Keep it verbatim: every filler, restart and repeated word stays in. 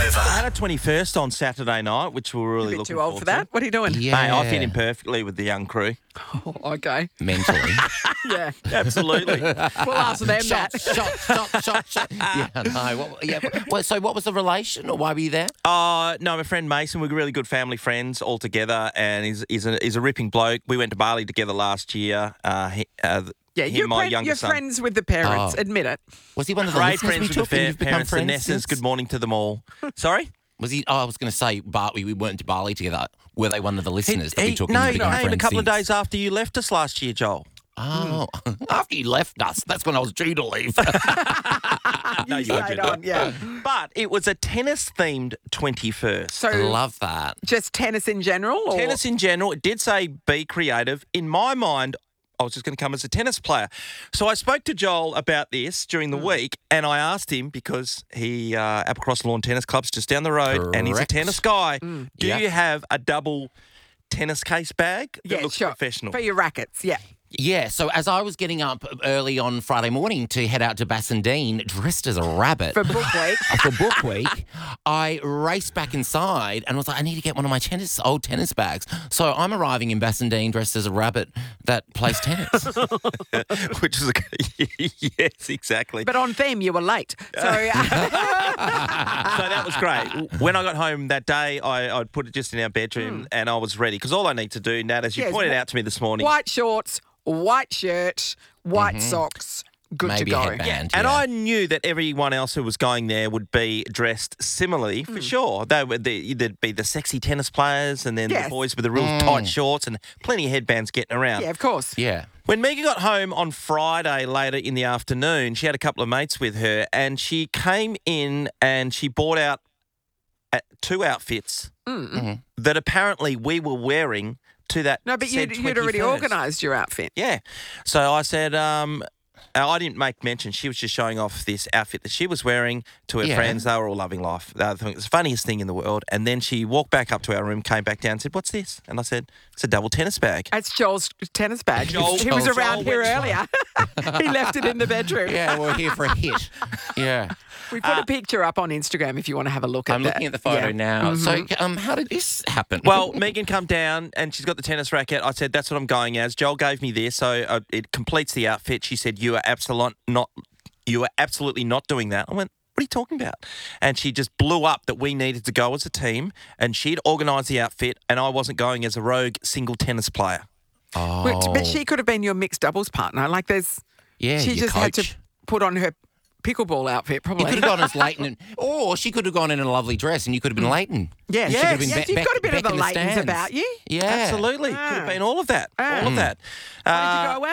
over. I had a twenty-first on Saturday night, which we were really A bit looking too old forward for that. to. What are you doing? Mate, Yeah. I fit in perfectly with the young crew. Oh, okay. Mentally. Yeah. Absolutely. We'll ask them that. shot, shot, shot, shot, shot. Yeah, no. What, yeah. What, so what was the relation, or why were you there? Uh, no, my friend Mason, we're really good family friends all together, and he's, he's, a, he's a ripping bloke. We went to Bali together last year. Uh, he, uh, Yeah, him, you're, my friend, younger you're son. friends with the parents. Oh. Admit it. Was he one of the Great listeners friends we with the took and fair you've become parents, the friends Nessers. since? Good morning to them all. Sorry? Was he? Oh, I was going to say, but we, we weren't to Bali together. Were they one of the listeners that we He- took no, and he you become came a friends couple of since? days after you left us last year, Joel. Oh, after you left us. That's when I was due to leave. No, you Stayed weren't. on, yeah. But it was a tennis-themed twenty-first. So I love that. just tennis in general? Or? Tennis in general, it did say be creative. In my mind, I was just going to come as a tennis player. So I spoke to Joel about this during the week, and I asked him, because he, uh, Applecross Lawn Tennis Club's just down the road, and he's a Correct. tennis guy. Do Yeah. you have a double tennis case bag that Yeah, looks sure. professional? For your rackets, yeah. Yeah, so as I was getting up early on Friday morning to head out to Bassendean, dressed as a rabbit For book week. for book week, I raced back inside and was like, I need to get one of my tennis old tennis bags. So I'm arriving in Bassendean dressed as a rabbit that plays tennis. Which is a, yes, exactly. But on theme, you were late. So So that was great. When I got home that day, I, I put it just in our bedroom and I was ready. Because all I need to do, Nat, as you Yes, pointed wh- out to me this morning. white shorts, white shirt, white socks, good Maybe to a go. headband. And yeah. I knew that everyone else who was going there would be dressed similarly, Hmm. for sure. They would, the, there'd be the sexy tennis players and then Yes. the boys with the real tight shorts and plenty of headbands getting around. Yeah, of course. Yeah. When Megan got home on Friday later in the afternoon, she had a couple of mates with her and she came in and she bought out uh, two outfits that apparently we were wearing to that No, but said you'd, you'd already twenty-first. organised your outfit. Yeah. So I said, um, uh, I didn't make mention. She was just showing off this outfit that she was wearing to her Yeah. friends. They were all loving life. They thought it was the funniest thing in the world. And then she walked back up to our room, came back down and said, what's this? And I said, it's a double tennis bag. That's Joel's tennis bag. Joel- he was Joel around here went- earlier. He left it in the bedroom. Yeah, we're here for a hit. Yeah. We put a picture up on Instagram if you want to have a look at I'm that. looking at the photo Yeah. now. So, um, how did this happen? Well, Megan come down and she's got the tennis racket. I said, that's what I'm going as. Joel gave me this, so uh, it completes the outfit. She said, you are absolute not, you are absolutely not doing that. I went, what are you talking about? And she just blew up that we needed to go as a team, and she'd organised the outfit, and I wasn't going as a rogue single tennis player. oh, Which, but she could have been your mixed doubles partner. Like there's, yeah, she your just had to coach. put on her pickleball outfit, You probably. could have gone as Leighton, and, or she could have gone in a lovely dress, and you could have been Leighton. Yes, She yes, could have been yes, Be- you've got a bit Beck of the in the Leightons stands. about you. Yeah, Absolutely. Could have been all of that. All of that. Why did Uh, you go away?